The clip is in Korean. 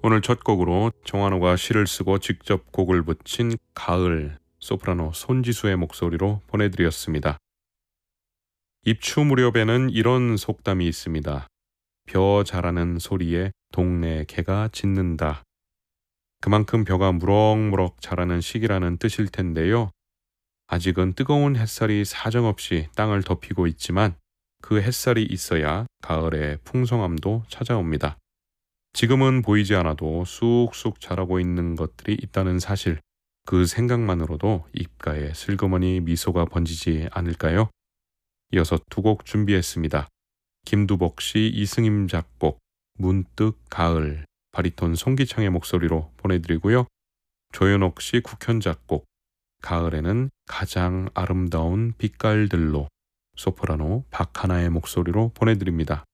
오늘 첫 곡으로 정한호가 시를 쓰고 직접 곡을 붙인 가을, 소프라노 손지수의 목소리로 보내드렸습니다. 입추 무렵에는 이런 속담이 있습니다. 벼 자라는 소리에 동네 개가 짖는다. 그만큼 벼가 무럭무럭 자라는 시기라는 뜻일 텐데요. 아직은 뜨거운 햇살이 사정없이 땅을 덮이고 있지만 그 햇살이 있어야 가을의 풍성함도 찾아옵니다. 지금은 보이지 않아도 쑥쑥 자라고 있는 것들이 있다는 사실, 그 생각만으로도 입가에 슬그머니 미소가 번지지 않을까요? 이어서 두 곡 준비했습니다. 김두복 씨 이승임 작곡, 문득 가을, 바리톤 송기창의 목소리로 보내드리고요. 조현옥 씨 국현 작곡, 가을에는 가장 아름다운 빛깔들로, 소프라노 박하나의 목소리로 보내드립니다.